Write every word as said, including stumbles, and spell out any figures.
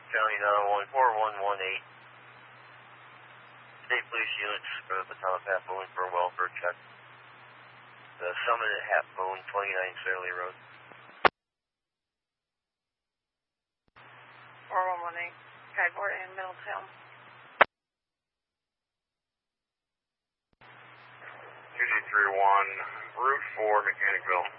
County nine one four one one eight. State police units for the Baton Path Moon for a welfare check. The Summit at Half Moon, twenty-nine Fairley Road. four one one eight, Skyport in Middletown. two G three one, Route four, Mechanicville.